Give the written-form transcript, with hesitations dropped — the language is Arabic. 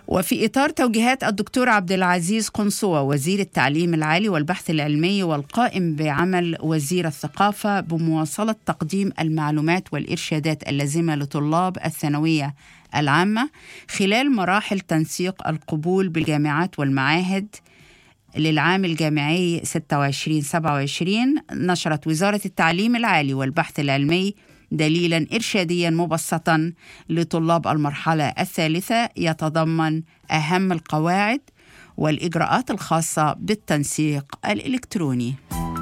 وفي إطار توجيهات الدكتور عبد العزيز قنصوة وزير التعليم العالي والبحث العلمي والقائم بعمل وزير الثقافة بمواصلة تقديم المعلومات والإرشادات اللازمة لطلاب الثانوية العامة خلال مراحل تنسيق القبول بالجامعات والمعاهد للعام الجامعي 26-27، نشرت وزارة التعليم العالي والبحث العلمي دليلاً إرشادياً مبسطاً لطلاب المرحلة الثالثة يتضمن أهم القواعد والإجراءات الخاصة بالتنسيق الإلكتروني.